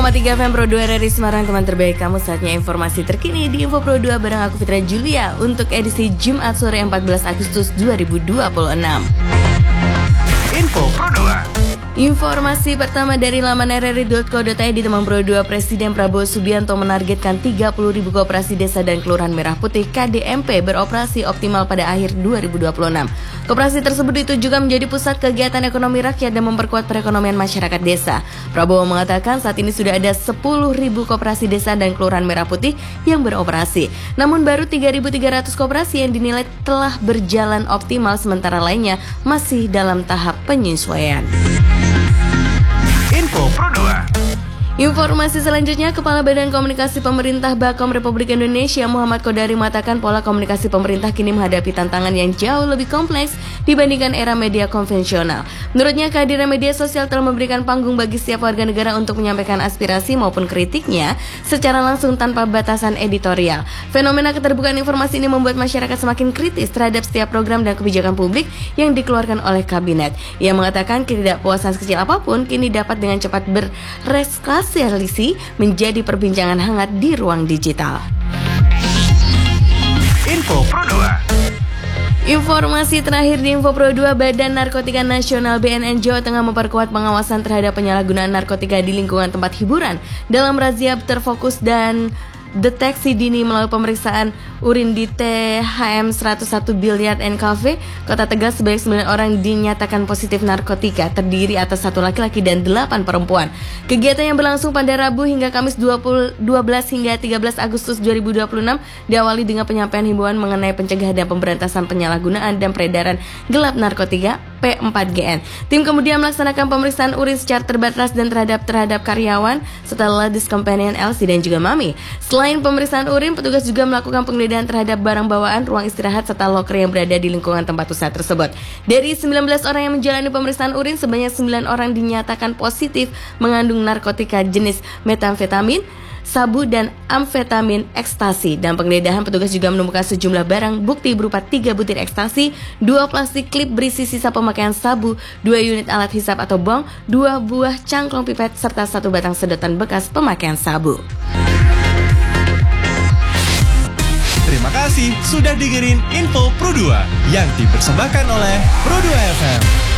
101,3 FM Pro 2 dari Semarang, teman terbaik kamu. Saatnya informasi terkini di Info Pro 2 bareng aku Fitra Julia untuk edisi Jumat sore 14 Agustus 2026. Info Pro 2. Informasi pertama dari laman rri.co.id, teman Pro 2, Presiden Prabowo Subianto menargetkan 30.000 koperasi desa dan kelurahan Merah Putih KDMP beroperasi optimal pada akhir 2026. Koperasi tersebut ditujukan menjadi pusat kegiatan ekonomi rakyat dan memperkuat perekonomian masyarakat desa. Prabowo mengatakan saat ini sudah ada 10.000 koperasi desa dan kelurahan Merah Putih yang beroperasi. Namun baru 3.300 koperasi yang dinilai telah berjalan optimal, sementara lainnya masih dalam tahap penyesuaian. Info Pro 2. Informasi selanjutnya, Kepala Badan Komunikasi Pemerintah Bakom Republik Indonesia Muhammad Kodari mengatakan pola komunikasi pemerintah kini menghadapi tantangan yang jauh lebih kompleks dibandingkan era media konvensional. Menurutnya, kehadiran media sosial telah memberikan panggung bagi setiap warga negara untuk menyampaikan aspirasi maupun kritiknya secara langsung tanpa batasan editorial. Fenomena keterbukaan informasi ini membuat masyarakat semakin kritis terhadap setiap program dan kebijakan publik yang dikeluarkan oleh kabinet. Ia mengatakan ketidakpuasan sekecil apapun kini dapat dengan cepat bereskalasi menjadi perbincangan hangat di ruang digital. Info Pro 2. Informasi terakhir di Info Pro 2, Badan Narkotika Nasional BNN Jawa Tengah memperkuat pengawasan terhadap penyalahgunaan narkotika di lingkungan tempat hiburan dalam razia terfokus dan deteksi dini melalui pemeriksaan urin di THM 101 Billiard and Cafe, Kota Tegal. Sebanyak 9 orang dinyatakan positif narkotika, terdiri atas 1 laki-laki dan 8 perempuan. Kegiatan yang berlangsung pada Rabu hingga Kamis 12 hingga 13 Agustus 2026 diawali dengan penyampaian himbauan mengenai pencegahan dan pemberantasan penyalahgunaan dan peredaran gelap narkotika P4GN. Tim kemudian melaksanakan pemeriksaan urin secara terbatas dan terhadap karyawan setelah Ladies Companion LC dan juga Mami. Selain pemeriksaan urin, petugas juga melakukan penggeledahan terhadap barang bawaan, ruang istirahat, serta loker yang berada di lingkungan tempat usaha tersebut. Dari 19 orang yang menjalani pemeriksaan urin, sebanyak 9 orang dinyatakan positif mengandung narkotika jenis metamfetamin, sabu, dan amfetamin ekstasi. Dan penggeledahan, petugas juga menemukan sejumlah barang bukti berupa 3 butir ekstasi, 2 plastik klip berisi sisa pemakaian sabu, 2 unit alat hisap atau bong, 2 buah cangklong pipet, serta 1 batang sedotan bekas pemakaian sabu. Terima kasih sudah dengerin Info Pro 2 yang dipersembahkan oleh Pro 2 FM.